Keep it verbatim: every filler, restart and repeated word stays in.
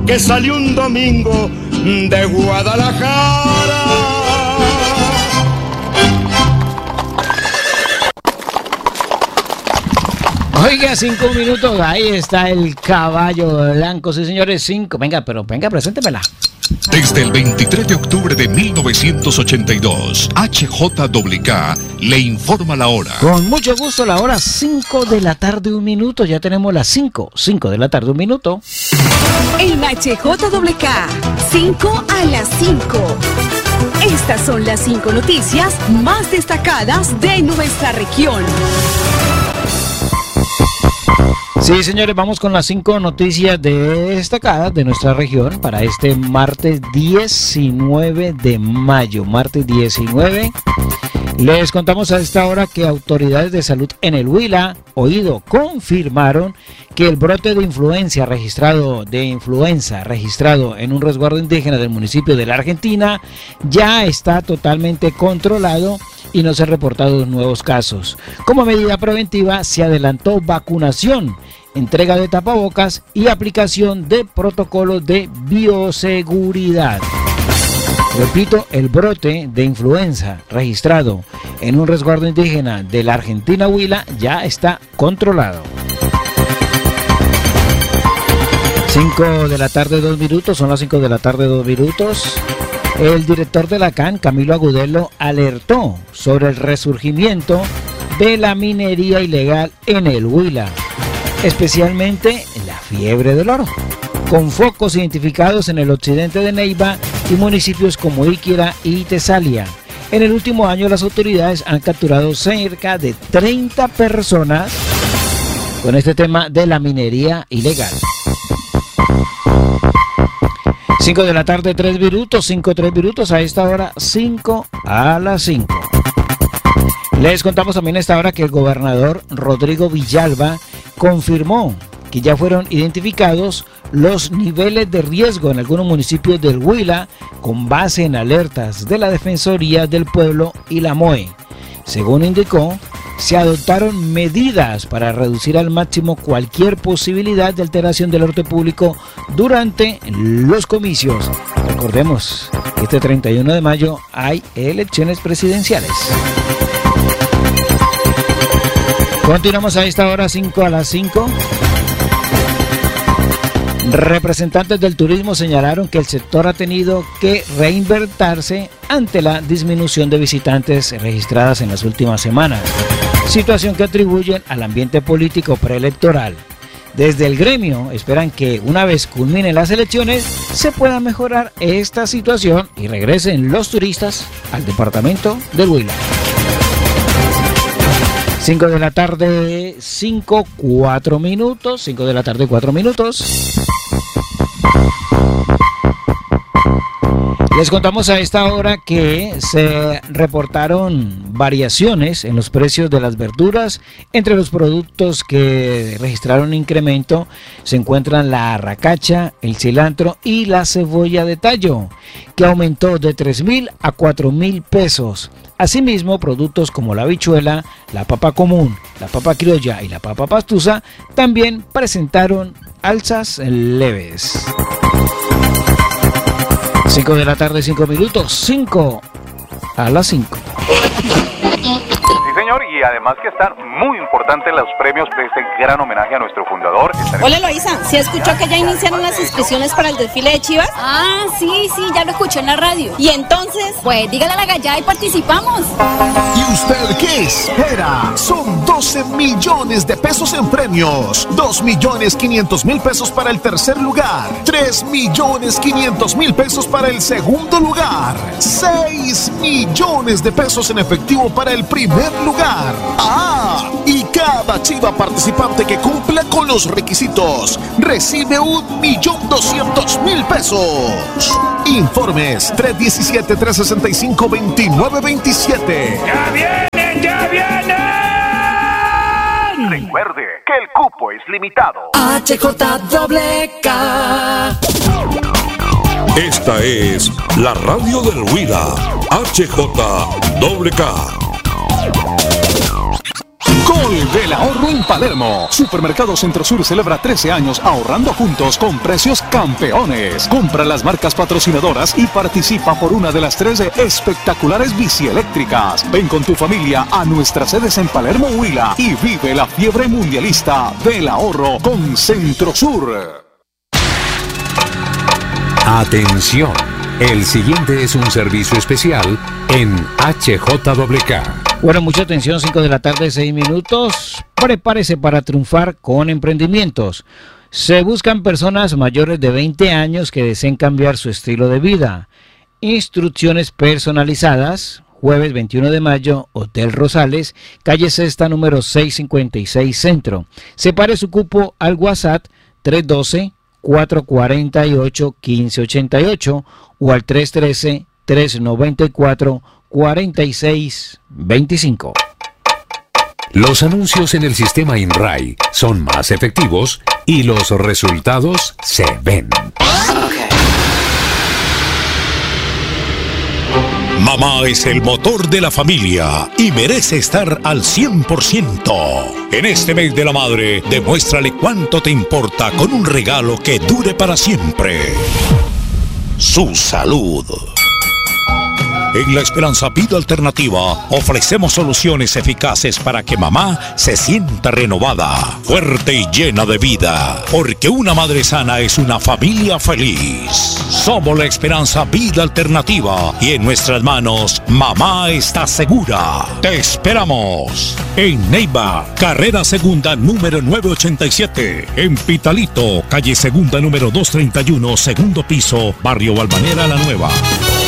que salió un domingo de Guadalajara. Oiga, cinco minutos, ahí está el caballo blanco, sí señores, cinco. Venga, pero venga, preséntemela. Desde el veintitrés de octubre de mil novecientos ochenta y dos, H J W K le informa la hora. Con mucho gusto, la hora cinco de la tarde, un minuto. Ya tenemos las cinco, cinco de la tarde, un minuto. En H J W K, cinco a las cinco. Estas son las cinco noticias más destacadas de nuestra región. Sí, señores, vamos con las cinco noticias destacadas de nuestra región para este martes diecinueve de mayo. Martes diecinueve. Les contamos a esta hora que autoridades de salud en el Huila, oído, confirmaron que el brote de influenza registrado, de influenza registrado en un resguardo indígena del municipio de la Argentina ya está totalmente controlado y no se han reportado nuevos casos. Como medida preventiva se adelantó vacunación, entrega de tapabocas y aplicación de protocolos de bioseguridad. Repito, el brote de influenza registrado en un resguardo indígena de la Argentina Huila ya está controlado. cinco de la tarde, dos minutos, son las cinco de la tarde, dos minutos. El director de la C A N, Camilo Agudelo, alertó sobre el resurgimiento de la minería ilegal en el Huila, especialmente en la fiebre del oro, con focos identificados en el occidente de Neiva y municipios como Iquira y Tesalia. En el último año las autoridades han capturado cerca de treinta personas con este tema de la minería ilegal. cinco de la tarde, tres minutos, cinco, tres minutos, a esta hora, cinco a las cinco. Les contamos también a esta hora que el gobernador Rodrigo Villalba confirmó que ya fueron identificados los niveles de riesgo en algunos municipios del Huila con base en alertas de la Defensoría del Pueblo y la M O E. Según indicó, se adoptaron medidas para reducir al máximo cualquier posibilidad de alteración del orden público durante los comicios. Recordemos que este treinta y uno de mayo hay elecciones presidenciales. Continuamos a esta hora, cinco a las cinco. Representantes del turismo señalaron que el sector ha tenido que reinvertirse ante la disminución de visitantes registradas en las últimas semanas, situación que atribuyen al ambiente político preelectoral. Desde el gremio esperan que una vez culminen las elecciones se pueda mejorar esta situación y regresen los turistas al departamento del Huila. cinco de la tarde, cinco, cuatro minutos, cinco de la tarde, cuatro minutos. Les contamos a esta hora que se reportaron variaciones en los precios de las verduras. Entre los productos que registraron incremento se encuentran la arracacha, el cilantro y la cebolla de tallo, que aumentó de tres mil a cuatro mil pesos. Asimismo, productos como la habichuela, la papa común, la papa criolla y la papa pastusa también presentaron alzas leves. cinco de la tarde, cinco minutos, cinco a las cinco. Sí, señor, y además que están muy importantes los premios de este gran homenaje a nuestro fundador. Hola, Eloísa, ¿sí escuchó que ya iniciaron las inscripciones para el desfile de Chivas? Ah, sí, sí, ya lo escuché en la radio. ¿Y entonces? Pues dígale a la gallada y participamos. ¿Y usted qué espera? Son doce millones de pesos en premios, dos millones quinientos mil pesos para el tercer lugar, tres millones quinientos mil pesos para el segundo lugar, seis millones de pesos en efectivo para el primer lugar. ¡Ah! Y cada chiva participante que cumpla con los requisitos recibe un millón doscientos mil pesos. Informes tres uno siete, tres seis cinco, dos nueve dos siete. ¡Ya vienen, ya vienen! Recuerde que el cupo es limitado. H J W K. Esta es la radio del Huila, H J W K. Gol del ahorro en Palermo. Supermercado Centro Sur celebra trece años ahorrando juntos con precios campeones. Compra las marcas patrocinadoras y participa por una de las tres espectaculares bicieléctricas. Ven con tu familia a nuestras sedes en Palermo, Huila y vive la fiebre mundialista del ahorro con Centro Sur. Atención, el siguiente es un servicio especial en H J W K. Bueno, mucha atención, cinco de la tarde, seis minutos. Prepárese para triunfar con emprendimientos. Se buscan personas mayores de veinte años que deseen cambiar su estilo de vida. Instrucciones personalizadas. Jueves veintiuno de mayo, Hotel Rosales, calle Sexta, número seiscientos cincuenta y seis Centro. Separe su cupo al WhatsApp tres uno dos, cuatro cuatro ocho, uno cinco ocho ocho o al tres uno tres, tres nueve cuatro, cuatro seis dos cinco. Los anuncios en el sistema INRAI son más efectivos y los resultados se ven. Mamá es el motor de la familia y merece estar al cien por ciento. En este mes de la madre, demuéstrale cuánto te importa con un regalo que dure para siempre. Su salud. En La Esperanza Vida Alternativa ofrecemos soluciones eficaces para que mamá se sienta renovada, fuerte y llena de vida, porque una madre sana es una familia feliz. Somos La Esperanza Vida Alternativa y en nuestras manos mamá está segura. Te esperamos en Neiva, carrera segunda número novecientos ochenta y siete, en Pitalito, calle segunda número doscientos treinta y uno, segundo piso, barrio Balvanera La Nueva.